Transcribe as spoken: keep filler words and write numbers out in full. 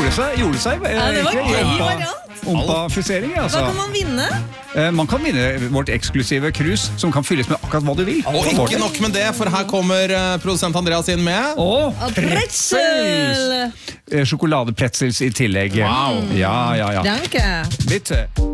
gjorde seg, gjorde seg Ja, det var egentlig. gøy Ompa- variant. Ompa-fusering, altså. Hva kan man vinne? Eh, Man kan vinne vårt eksklusive krus, som kan fylles med akkurat hva du vil. Og ikke nok med det, for her kommer eh, produsent Andreas inn med Og Og pretzels! pretzel! Eh, Sjokoladepretzels i tillegg. Wow. Ja, ja, ja. Danke. Bitte.